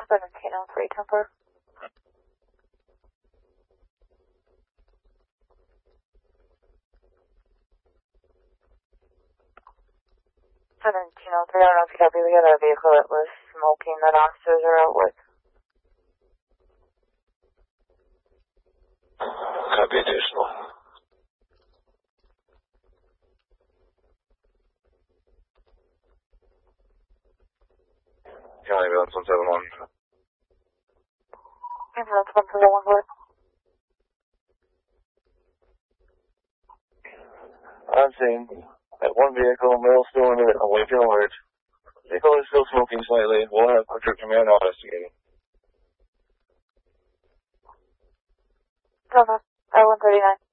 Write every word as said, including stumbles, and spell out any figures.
seventeen oh three, temper. seventeen oh three, I don't know if you copy, we had a vehicle that was smoking that officers are out with. Copy additional. County Ambulance one seven one. Ambulance one seven one, what? I'm seeing that one vehicle, male still in it, awaiting alert. Vehicle is still smoking slightly. We'll have a trip command now investigating. Okay, I one thirty-nine.